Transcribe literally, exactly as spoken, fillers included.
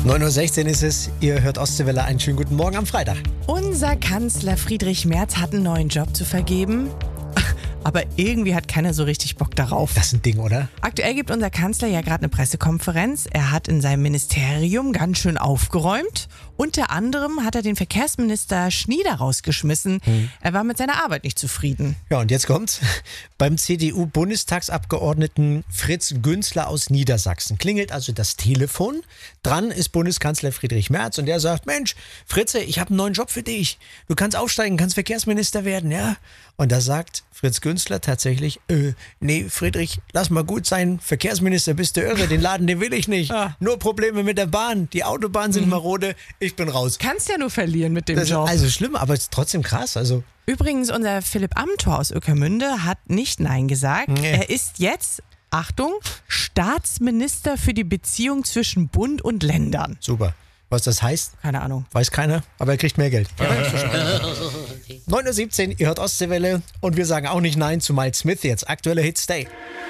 neun Uhr sechzehn ist es, ihr hört Ostseewelle, einen schönen guten Morgen am Freitag. Unser Kanzler Friedrich Merz hat einen neuen Job zu vergeben. Aber irgendwie hat keiner so richtig Bock darauf. Das ist ein Ding, oder? Aktuell gibt unser Kanzler ja gerade eine Pressekonferenz. Er hat in seinem Ministerium ganz schön aufgeräumt. Unter anderem hat er den Verkehrsminister Schnieder rausgeschmissen. Hm. Er war mit seiner Arbeit nicht zufrieden. Ja, und jetzt kommt's. Beim C D U-Bundestagsabgeordneten Fritz Günzler aus Niedersachsen klingelt also das Telefon. Dran ist Bundeskanzler Friedrich Merz und der sagt, Mensch, Fritze, ich habe einen neuen Job für dich. Du kannst aufsteigen, kannst Verkehrsminister werden, ja? Und da sagt Fritz Günzler tatsächlich, äh, nee, Friedrich, lass mal gut sein, Verkehrsminister, bist du irre, den Laden, den will ich nicht. Ah. Nur Probleme mit der Bahn, die Autobahnen sind mhm. marode, ich bin raus. Kannst ja nur verlieren mit dem das Job. Ist also schlimm, aber es ist trotzdem krass, also... Übrigens, unser Philipp Amthor aus Ueckermünde hat nicht Nein gesagt. Nee. Er ist jetzt, Achtung, Staatsminister für die Beziehung zwischen Bund und Ländern. Super. Was das heißt? Keine Ahnung. Weiß keiner, aber er kriegt mehr Geld. neun Uhr siebzehn, ihr hört Ostseewelle und wir sagen auch nicht Nein zu Miles Smith jetzt. Aktueller Hit Stay.